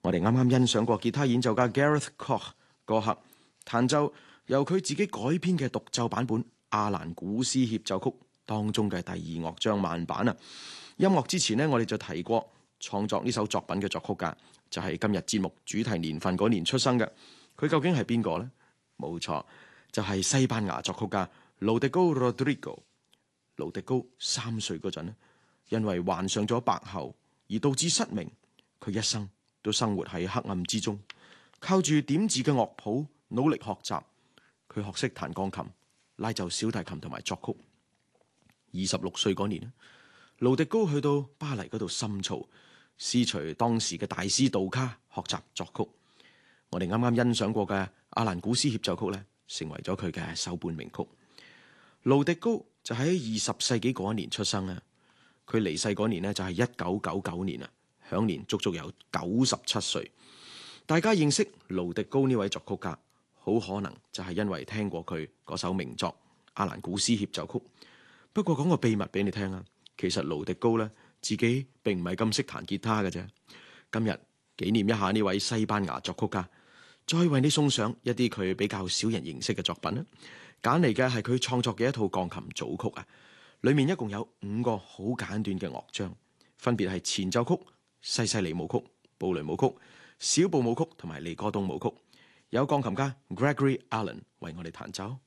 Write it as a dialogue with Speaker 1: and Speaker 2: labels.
Speaker 1: 我哋啱啱欣賞過吉他演奏家 Gareth Koch 哥克彈奏由佢自己改編嘅獨奏版本《阿蘭古斯協奏曲》當中嘅第二樂章慢板啊！音樂之前呢，我哋就提過創作呢首作品嘅作曲家就係今日節目主題年份嗰年出生嘅。佢究竟係邊個呢？冇錯，就係西班牙作曲家盧迪高 Rodrigo。盧迪高3歲嗰陣呢，因為患上咗白喉而導致失明，佢一生都生活喺黑暗之中，靠住點字嘅樂譜努力學習。佢學識彈鋼琴、拉奏小提琴同埋作曲。26歲嗰年，盧迪高去到巴黎嗰度深造，師隨當時嘅大師杜卡學習作曲。我哋啱啱欣賞過嘅阿蘭古斯協奏曲咧，成為咗佢嘅首本名曲。盧迪高就喺20世紀嗰一年出生啊，佢離世嗰年呢，就係1999年啊，享年足足有97歲。大家認識盧迪高呢位作曲家，好可能就係因為聽過佢嗰首名作《阿蘭古斯協奏曲》。不過講個秘密俾你聽啊，其實盧迪高咧自己並唔係咁識彈吉他嘅啫。今日紀念一下呢位西班牙作曲家，再為你送上一啲佢比較少人認識嘅作品啦。揀嚟嘅係佢創作嘅一套鋼琴組曲啊，裏面一共有5個好簡短嘅樂章，分別係前奏曲、西西里舞曲、布雷舞曲、小步舞曲同埋利戈東舞曲。有鋼琴家 Gregory Allen 為我哋彈奏。